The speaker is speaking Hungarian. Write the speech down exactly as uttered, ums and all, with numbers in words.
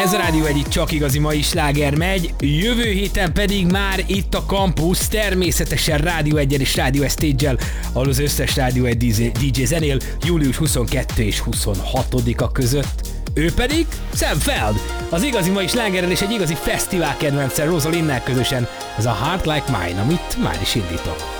Ez a Rádió egy, itt csak igazi mai sláger megy, jövő héten pedig már itt a Campus, természetesen Rádió egyen és Rádió Stage-el, ahol az összes Rádió egy dé dzsé zenél július huszonkettő és huszonhatodika között. Ő pedig Sam Feld, az igazi mai slágerrel és egy igazi fesztivál kedvenccel Rosalinnel közösen, ez a Heart Like Mine, amit már is indítok.